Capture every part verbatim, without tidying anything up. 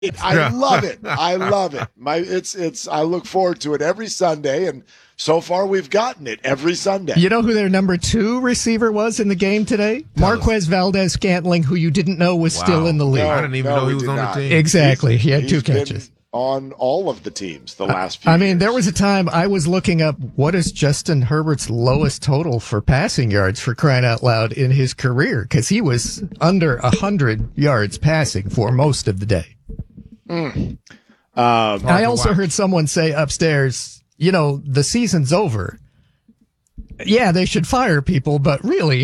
I love it. I love it. My, it's, it's, I look forward to it every Sunday, and so far we've gotten it every Sunday. You know who their number two receiver was in the game today? Marquez Valdez-Scantling, who you didn't know was wow. still in the league. No, I didn't even no, know he was on not. the team. Exactly. He's, he had two been catches. On all of the teams the last few I mean, years. there was a time I was looking up what is Justin Herbert's lowest total for passing yards, for crying out loud, in his career, because he was under one hundred yards passing for most of the day. Mm. Um, I also heard someone say upstairs, you know, the season's over. Yeah, they should fire people, but really,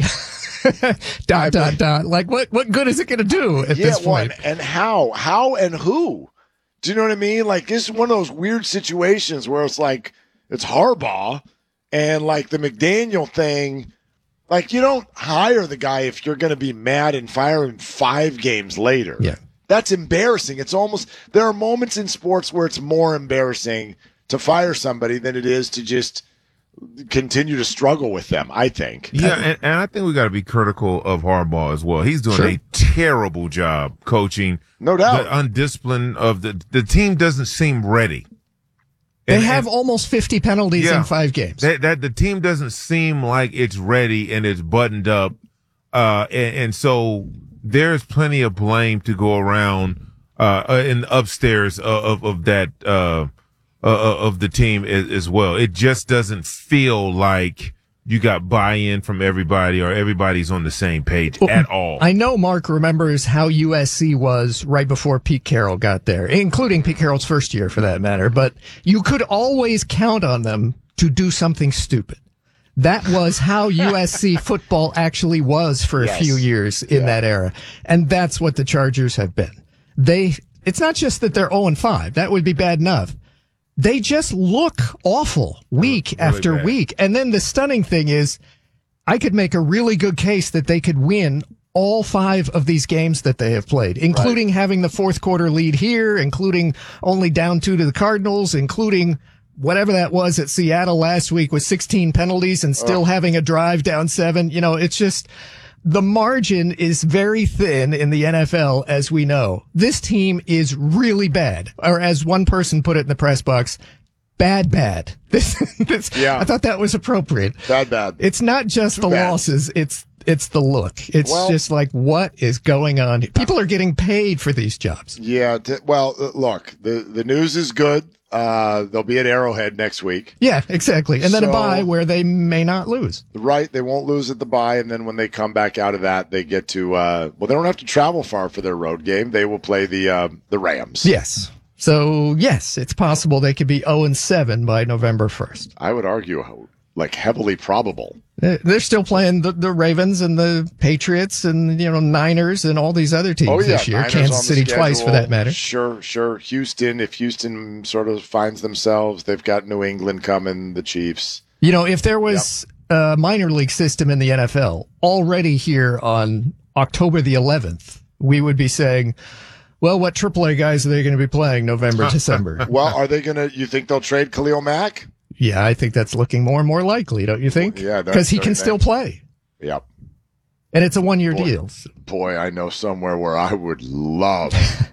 dot, dot, dot. Like, what, what good is it going to do at yeah, this point? Well, and how? How and who? Do you know what I mean? Like, this is one of those weird situations where it's like, it's Harbaugh, and like the McDaniel thing, like, you don't hire the guy if you're going to be mad and fire him five games later. Yeah. That's embarrassing. It's almost, there are moments in sports where it's more embarrassing to fire somebody than it is to just continue to struggle with them, I think. Yeah, and, and I think we got to be critical of Harbaugh as well. He's doing sure. a terrible job coaching. No doubt. The undiscipline of the the team doesn't seem ready. They and, have and, almost fifty penalties yeah, in five games. That, that the team doesn't seem like it's ready and it's buttoned up. Uh, and, and so there's plenty of blame to go around uh, in the upstairs of, of, of that uh Uh, of the team as, as well. It just doesn't feel like you got buy-in from everybody or everybody's on the same page well, at all. I know Mark remembers how U S C was right before Pete Carroll got there, including Pete Carroll's first year for that matter, but you could always count on them to do something stupid. That was how U S C football actually was for a yes. few years in yeah. that era. And that's what the Chargers have been. They, it's not just that they're oh and five. That would be bad enough. They just look awful week really after bad. week. And then the stunning thing is, I could make a really good case that they could win all five of these games that they have played, including right. having the fourth quarter lead here, including only down two to the Cardinals, including whatever that was at Seattle last week with sixteen penalties and still oh. having a drive down seven. You know, it's just, the margin is very thin in the N F L, as we know. This team is really bad, or as one person put it in the press box, bad, bad. This, this, yeah. I thought that was appropriate. Bad, bad. It's not just Too the bad. losses. It's, it's the look. It's well, just like, what is going on? People are getting paid for these jobs. Yeah. T- well, look, the, the news is good. Uh, they'll be at Arrowhead next week. Yeah, exactly. And then so, a bye where they may not lose. Right. They won't lose at the bye. And then when they come back out of that, they get to, uh, well, they don't have to travel far for their road game. They will play the, uh, the Rams. Yes. So, yes, it's possible they could be oh and seven by November first. I would argue, like, heavily probable. They're still playing the, the Ravens and the Patriots and, you know, Niners and all these other teams oh, yeah. this year. Niners Kansas City schedule, twice for that matter. Sure, sure. Houston, if Houston sort of finds themselves, they've got New England coming, the Chiefs. You know, if there was yep. a minor league system in the N F L already here on October the eleventh, we would be saying, well, what triple A guys are they going to be playing November, December? Well, are they going to, you think they'll trade Khalil Mack? Yeah, I think that's looking more and more likely, don't you think? Yeah, because he can still play. Yep. And it's a one-year boy, deal. Boy, I know somewhere where I would love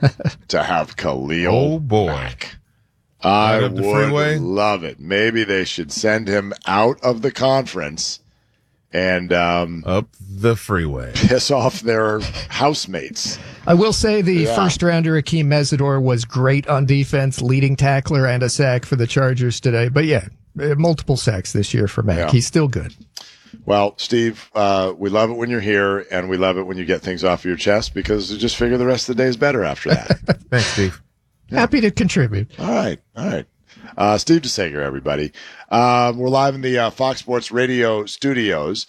to have Khalil oh, boy. Mack. I right would freeway? love it. Maybe they should send him out of the conference and um, up the freeway, piss off their housemates. I will say the yeah. first rounder Akeem Mesidor was great on defense, leading tackler and a sack for the Chargers today. But yeah, multiple sacks this year for Mack. Yeah. He's still good. Well, Steve, uh, we love it when you're here, and we love it when you get things off your chest because we just figure the rest of the day is better after that. Thanks, Steve. Yeah. Happy to contribute. All right, all right. Uh, Steve DeSager, everybody. Um, we're live in the uh, Fox Sports Radio studios.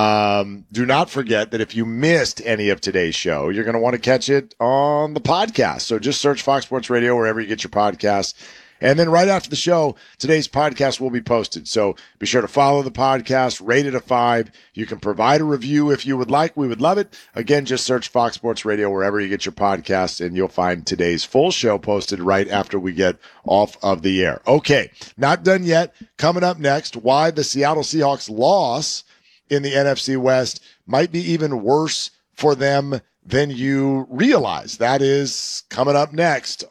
Um, do not forget that if you missed any of today's show, you're going to want to catch it on the podcast. So just search Fox Sports Radio wherever you get your podcasts. And then right after the show, today's podcast will be posted. So be sure to follow the podcast, rate it a five. You can provide a review if you would like. We would love it. Again, just search Fox Sports Radio wherever you get your podcasts, and you'll find today's full show posted right after we get off of the air. Okay, not done yet. Coming up next, why the Seattle Seahawks loss in the N F C West might be even worse for them then you realize that is coming up next